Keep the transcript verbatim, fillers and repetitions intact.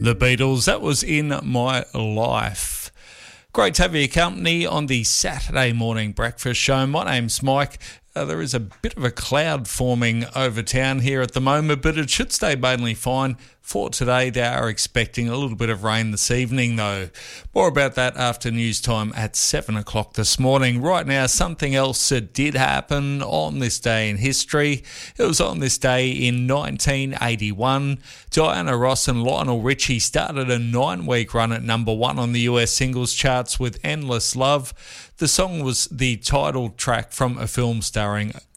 The Beatles, that was In My Life. Great to have your company on the Saturday morning breakfast show. My name's Mike. Uh, there is a bit of a cloud forming over town here at the moment, but it should stay mainly fine for today. They are expecting a little bit of rain this evening, though. More about that after news time at seven o'clock this morning. Right now, something else that did happen on this day in history. It was on this day in nineteen eighty-one. Diana Ross and Lionel Richie started a nine-week run at number one on the U S singles charts with Endless Love. The song was the title track from a film starring